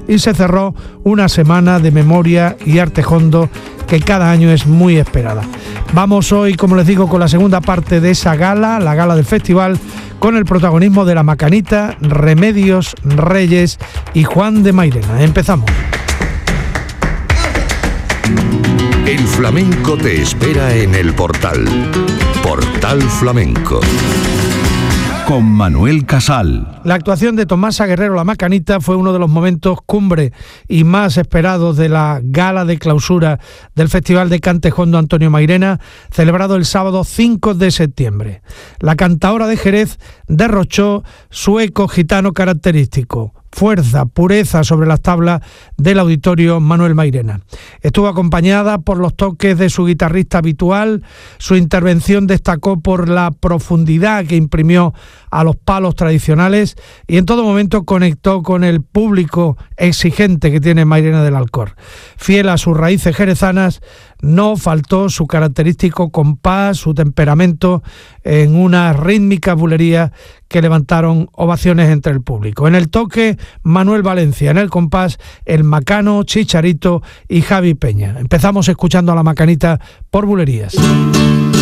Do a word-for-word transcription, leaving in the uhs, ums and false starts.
y se cerró una semana de memoria y arte hondo que cada año es muy esperada. Vamos hoy, como les digo, con la segunda parte de esa gala, la gala del festival, con el protagonismo de La Macanita, Remedios Reyes y Juan de Mairena. Empezamos. El flamenco te espera en el Portal. Portal Flamenco. Con Manuel Casal. La actuación de Tomasa Guerrero La Macanita fue uno de los momentos cumbre y más esperados de la gala de clausura del Festival de Cante Hondo Antonio Mairena, celebrado el sábado cinco de septiembre. La cantaora de Jerez derrochó su eco gitano característico, fuerza, pureza sobre las tablas del auditorio Manuel Mairena. Estuvo acompañada por los toques de su guitarrista habitual. Su intervención destacó por la profundidad que imprimió a los palos tradicionales y en todo momento conectó con el público exigente que tiene Mairena del Alcor. Fiel a sus raíces jerezanas, no faltó su característico compás, su temperamento en unas rítmicas bulerías que levantaron ovaciones entre el público. En el toque, Manuel Valencia; en el compás, El Macano, Chicharito y Javi Peña. Empezamos escuchando a La Macanita por Bulerías.